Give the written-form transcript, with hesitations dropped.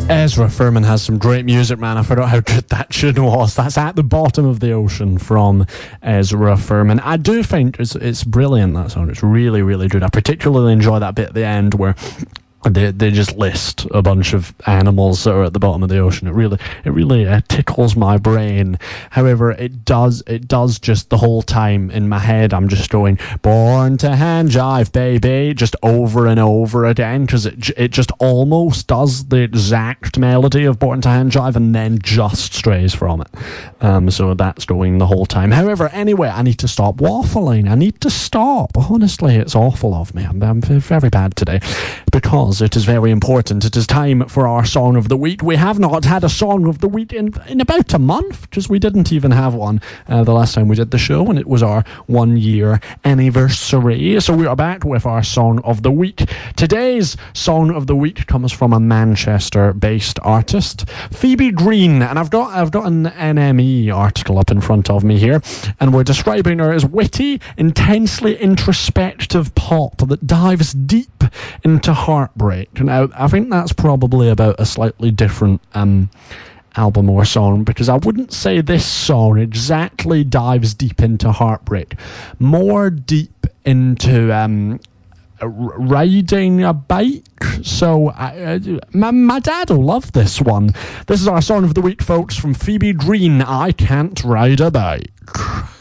Ezra Furman has some great music, man. I forgot how good that tune was. That's At the Bottom of the Ocean from Ezra Furman. I do think it's brilliant, that song. It's really, really good. I particularly enjoy that bit at the end where they just list a bunch of animals that are at the bottom of the ocean. It really tickles my brain. However, it does just the whole time in my head. I'm just going, born to hand jive, baby, just over and over again, because it just almost does the exact melody of Born to Hand Jive and then just strays from it. So that's going the whole time. However, anyway, I need to stop waffling. I need to stop. Honestly, it's awful of me. I'm very bad today because it is very important. It is time for our Song of the Week. We have not had a Song of the Week in about a month, because we didn't even have one the last time we did the show, and it was our 1 year anniversary. So we are back with our Song of the Week. Today's Song of the Week comes from a Manchester-based artist, Phoebe Green, and I've got an NME article up in front of me here, and we're describing her as witty, intensely introspective pop that dives deep into heartbreak. Now, I think that's probably about a slightly different album or song, because I wouldn't say this song exactly dives deep into heartbreak. More deep into riding a bike. So my dad will love this one. This is our Song of the Week, folks, from Phoebe Green, I Can't Ride a Bike.